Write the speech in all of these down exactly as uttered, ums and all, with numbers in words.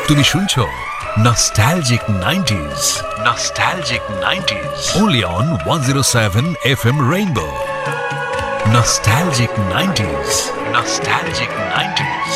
তুমি শুনছো Nostalgic nineties. Nostalgic nineties. Only on one oh seven F M Rainbow. Nostalgic nineties. Nostalgic nineties.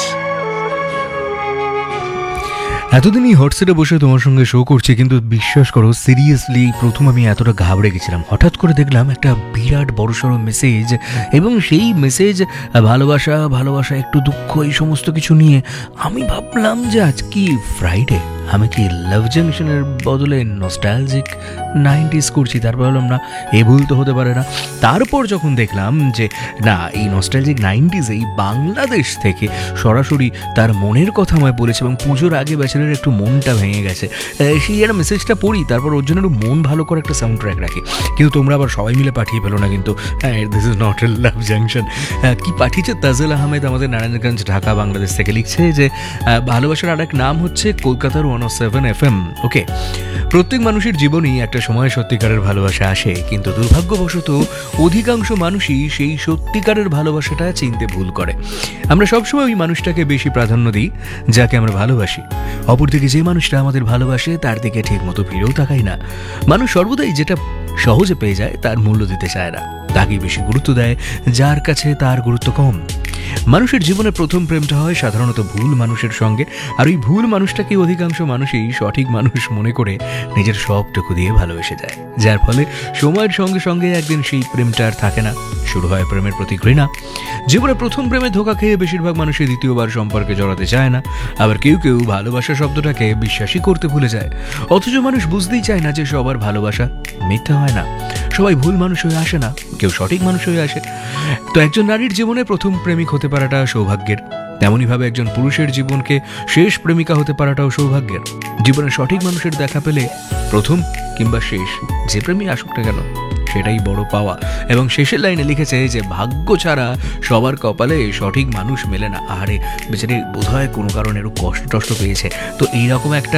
এতদিনই হটসেটে বসে তোমার সঙ্গে show করছি, কিন্তু বিশ্বাস করো সিরিয়াসলি প্রথম আমি এতটা ঘাবড়ে গেছিলাম। হঠাৎ করে দেখলাম একটা বিরাট বড়সড় মেসেজ, এবং সেই মেসেজ ভালোবাসা ভালোবাসা একটু দুঃখ এই সমস্ত কিছু নিয়ে। আমি ভাবলাম যে আজ কি ফ্রাইডে, আমি কি লাভ জাংশনের বদলে নস্টালজিক নাইনটিস করছি। তারপর ভাবলাম না, এ ভুল তো হতে পারে না। তারপর যখন দেখলাম যে না, এই নস্টালজিক নাইনটিস এই বাংলাদেশ থেকে সরাসরি তার মনের কথা আমায় বলেছে, এবং পুজোর আগে ব্যাচেলের একটু মনটা ভেঙে গেছে, সেই একটা মেসেজটা পড়ি, তারপর ওর জন্য একটু মন ভালো করে একটা সাউন্ড ট্র্যাক রাখি। কিন্তু তোমরা আবার সবাই মিলে পাঠিয়ে ফেলো না কিন্তু, হ্যাঁ, this is not a love junction. কি পাঠিয়েছে তাজেল আহমেদ আমাদের নারায়ণগঞ্জ ঢাকা বাংলাদেশ থেকে, লিখছে যে ভালোবাসার আর এক নাম হচ্ছে কলকাতার ওয়ান ও সেভেন এফ এম। ওকে, প্রত্যেক মানুষের জীবনেই একটা সময় সত্যিকারের ভালোবাসা আসে, কিন্তু দুর্ভাগ্যবশত অধিকাংশ মানুষই সেই সত্যিকারের ভালোবাসাটা চিনতে ভুল করে। আমরা সবসময় ওই মানুষটাকে বেশি প্রাধান্য দিই যাকে আমরা ভালোবাসি, অপরদিকে যে মানুষটা আমাদের ভালোবাসে তার দিকে ঠিক মতো ফিরেও তাকাই না। মানুষ সর্বদাই যেটা সহজে পেয়ে যায় তার মূল্য দিতে চায় না, তাকেই বেশি গুরুত্ব দেয় যার কাছে তার গুরুত্ব কম। মানুষের জীবনে প্রথম প্রেমটা হয় সাধারণত ভুল মানুষের সঙ্গে, আর ওই ভুল মানুষটাকে অধিকাংশ মানুষই সঠিক মানুষ মনে করে নিজের সবটুকু দিয়ে ভালোবেসে যায়, যার ফলে সময়ের সঙ্গে সঙ্গে একদিন সেই প্রেমটা আর থাকে না, শুরু হয় প্রেমের প্রতি ঘৃণা। জীবনে প্রথম প্রেমে ধোঁকা খেয়ে বেশিরভাগ মানুষই দ্বিতীয়বার সম্পর্কে জড়াতে চায় না, আবার কেউ কেউ ভালোবাসা শব্দটাকে বিশ্বাসই করতে ভুলে যায়। অথচ মানুষ বুঝতেই চায় না যে সবার ভালোবাসা মিথ্যা হয় না, সবাই ভুল মানুষ হয়ে আসে না, কেউ সঠিক মানুষ হয়ে আসে। তো একজন নারীর জীবনে প্রথম প্রেমিক হতে পারাটা সৌভাগ্যের, তেমনইভাবে একজন পুরুষের জীবনকে শেষ প্রেমিকা হতে পারাটাও সৌভাগ্যের। জীবনে সঠিক মানুষের দেখা পেলে প্রথম কিংবা শেষ যে প্রেমী আসুক না কেন, সেটাই বড় পাওয়া। এবং শেষের লাইনে লিখেছে যে ভাগ্য ছাড়া সবার কপালে সঠিক মানুষ মেলে না। আরে বেচারি বোধহয় কোনো কারণে একটু কষ্ট টষ্ট পেয়েছে, তো এইরকম একটা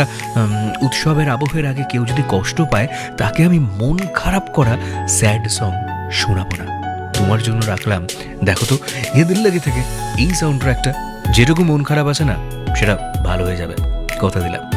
উৎসবের আবহের আগে কেউ যদি কষ্ট পায়, তাকে আমি মন খারাপ করা স্যাড সং শোনাবো না, তোমার জন্য রাখলাম। দেখো তো এ দিল লাগে থেকে এই সাউন্ড ট্র্যাকটা, যেটুকু মন খারাপ আছে না সেটা ভালো হয়ে যাবে, কথা দিলাম।